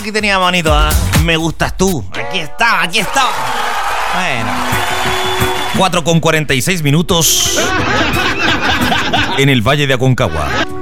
aquí tenía bonito, ¿eh? Me gustas tú. Aquí está. Bueno. 4:46 en el Valle de Aconcagua.